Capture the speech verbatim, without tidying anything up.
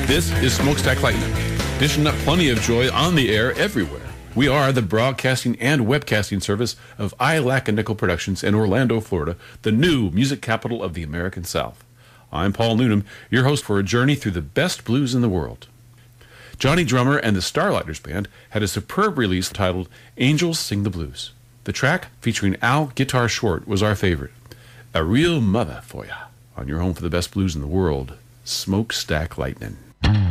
This is Smokestack Lightning, dishing up plenty of joy on the air everywhere. We are the broadcasting and webcasting service of I Lack a Nickel Productions in Orlando, Florida, the new music capital of the American South. I'm Paul Noonan, your host for a journey through the best blues in the world. Johnny Drummer and the Starlighters Band had a superb release titled Angels Sing the Blues. The track, featuring Al Guitar Short, was our favorite. A real mother for ya on your home for the best blues in the world, Smokestack Lightning.